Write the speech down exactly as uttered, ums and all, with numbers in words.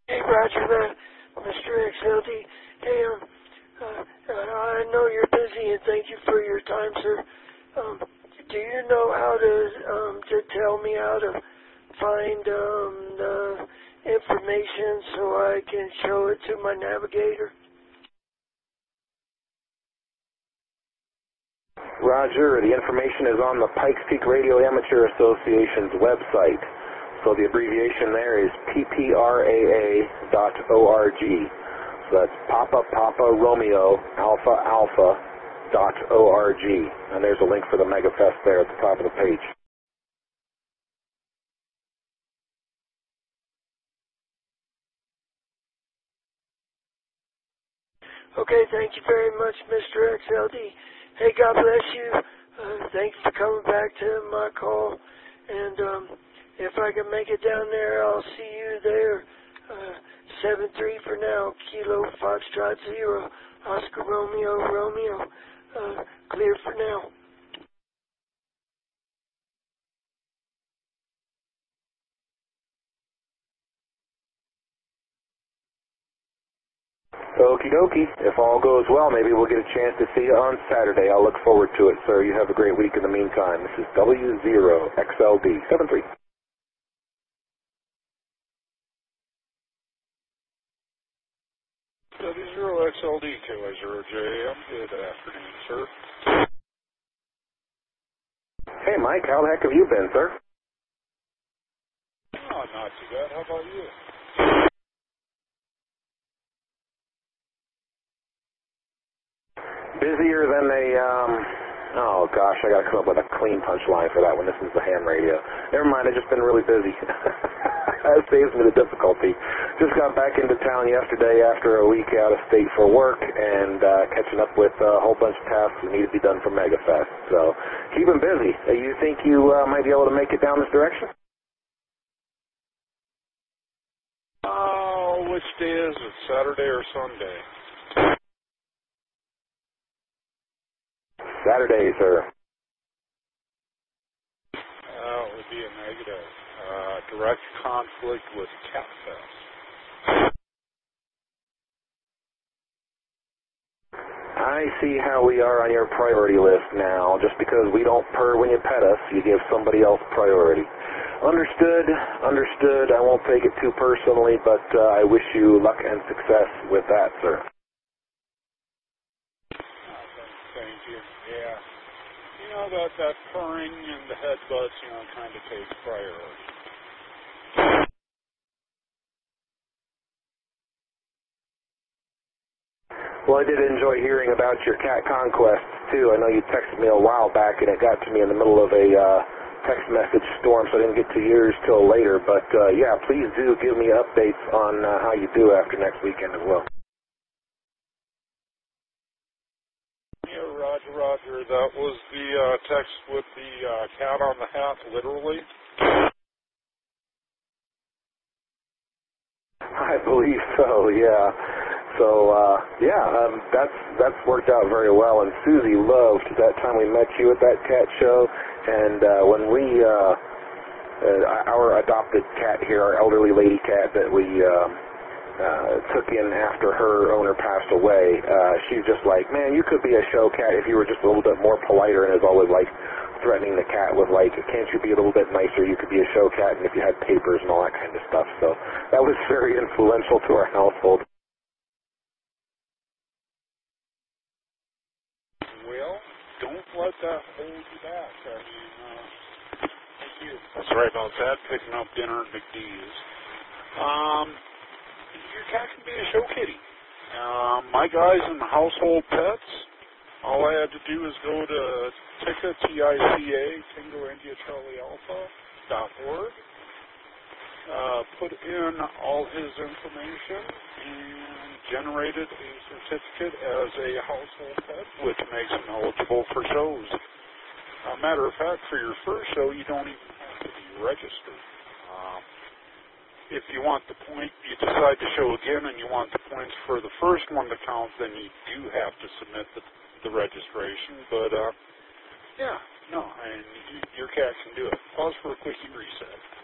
Hey, Roger that, Mister X L D. Hey, um, uh, uh, I know you're busy, and thank you for your time, sir. Um, do you know how to um to tell me how to find um the information so I can show it to my navigator? Roger, the information is on the Pikes Peak Radio Amateur Association's website. So the abbreviation there is P P R A A dot org. So that's Papa Papa Romeo Alpha Alpha dot org. And there's a link for the MegaFest there at the top of the page. Okay, thank you very much, Mister X L D. Hey, God bless you. Uh, thanks for coming back to my call. And um, if I can make it down there, I'll see you there. Uh, seven three for now, Kilo Foxtrot Zero, Oscar Romeo Romeo. Uh, clear for now. Okie dokie. If all goes well, maybe we'll get a chance to see you on Saturday. I'll look forward to it, sir. You have a great week in the meantime. This is W zero X L D seven three. W zero X L D K Y zero J M. Good afternoon, sir. Hey, Mike. How the heck have you been, sir? Oh, not too bad. How about you? Busier than a, um, oh gosh, I gotta come up with a clean punchline for that one. This is the ham radio. Never mind, I've just been really busy. That saves me the difficulty. Just got back into town yesterday after a week out of state for work and uh, catching up with a whole bunch of tasks that need to be done for MegaFest. So, keeping busy. Uh, you think you uh, might be able to make it down this direction? Oh, which day is it? Saturday or Sunday? Saturday, sir. Uh, it would be a negative. Uh, direct conflict with CatFest. I see how we are on your priority list now. Just because we don't purr when you pet us, you give somebody else priority. Understood, understood. I won't take it too personally, but uh, I wish you luck and success with that, sir. Thank you. Yeah. You know, that, that purring and the headbutts, you know, kind of takes priority. Well, I did enjoy hearing about your cat conquests, too. I know you texted me a while back, and it got to me in the middle of a uh, text message storm, so I didn't get to yours till later. But, uh, yeah, please do give me updates on uh, how you do after next weekend as well. Yeah, Roger, Roger. That was the uh, text with the uh, cat on the hat, literally. I believe so, yeah. So, uh, yeah, um, that's that's worked out very well. And Susie loved that time we met you at that cat show. And uh, when we, uh, uh, our adopted cat here, our elderly lady cat that we uh, uh, took in after her owner passed away, uh, she's just like, man, you could be a show cat if you were just a little bit more politer, and is always like threatening the cat with like, can't you be a little bit nicer? You could be a show cat, and if you had papers and all that kind of stuff. So that was very influential to our household. Well, don't let that hold you back. I mean, uh, thank you. Sorry about that, picking up dinner at McDee's. Um, your cat can be a show kitty. Um, my guys in household pets, all I had to do is go to Tica, T I C A, Tango India Charlie Alpha dot org, uh, put in all his information, and generated a certificate as a household pet, which makes him eligible for shows. Uh, matter of fact, for your first show, you don't even have to be registered. Um, if you want the point, you decide to show again and you want the points for the first one to count, then you do have to submit the, the registration. But, uh, yeah, no, and you, your cat can do it. Pause for a quickie reset.